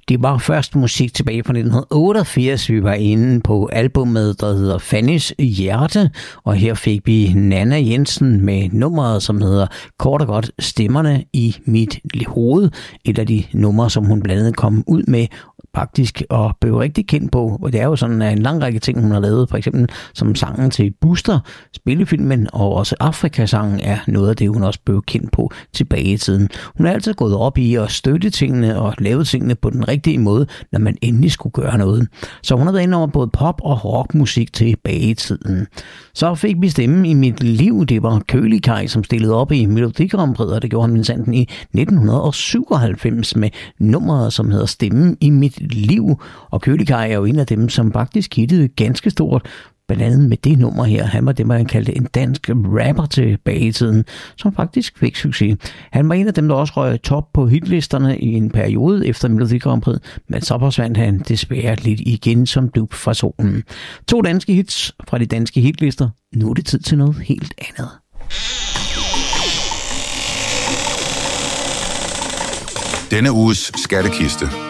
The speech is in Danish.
Det var først musik tilbage fra 1988. Vi var inde på albumet, der hedder Fannys Hjerte, og her fik vi Nanna Jensen med nummeret, som hedder kort og godt Stemmerne i mit hoved. Et af de numre, som hun blandt andet kom ud med faktisk og blev rigtig kendt på. Og det er jo sådan en lang række ting, hun har lavet, for eksempel som sangen til Buster, spillefilmen, og også Afrika-sangen er noget af det, hun også blev kendt på tilbage i tiden. Hun er altid gået op i at støtte tingene og lave tingene på den rigtige måde, når man endelig skulle gøre noget. Så hun har været inde over både pop- og rockmusik tilbage i tiden. Så fik vi Stemme i mit liv. Det var Kølig Kaj, som stillede op i Melodi Grand Prix, og det gjorde han mindsanden i 1997 med nummeret, som hedder Stemme i mit liv. Og Kølig Kaj er jo en af dem, som faktisk hittede ganske stort, blandt andet med det nummer her. Han var det, man kaldte en dansk rapper tilbage i tiden, som faktisk fik succes. Han var en af dem, der også røg top på hitlisterne i en periode efter Melodi Grand Prix, men så forsvandt han desværre lidt igen som dug fra solen. 2 danske hits fra de danske hitlister. Nu er det tid til noget helt andet. Denne uges skattekiste